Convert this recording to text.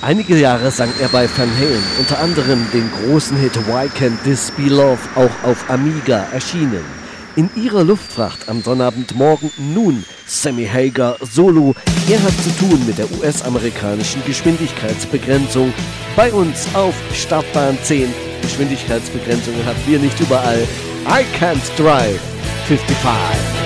Einige Jahre sang er bei Van Halen, unter anderem den großen Hit Why Can't This Be Love, auch auf Amiga erschienen. In ihrer Luftfracht am Sonnabendmorgen nun Sammy Hagar Solo. Er hat zu tun mit der US-amerikanischen Geschwindigkeitsbegrenzung. Bei uns auf Startbahn 10. Geschwindigkeitsbegrenzungen hatten wir nicht überall. I Can't Drive 55.